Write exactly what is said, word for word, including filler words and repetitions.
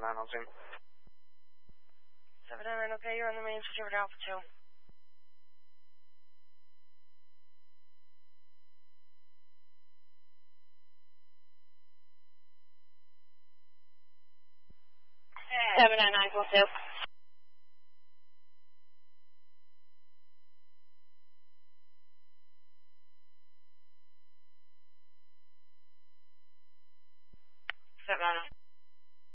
nine on Zoom. seven nine nine, okay, you're on the main switch over to Alpha two. seven nine nine four two. seven nine nine.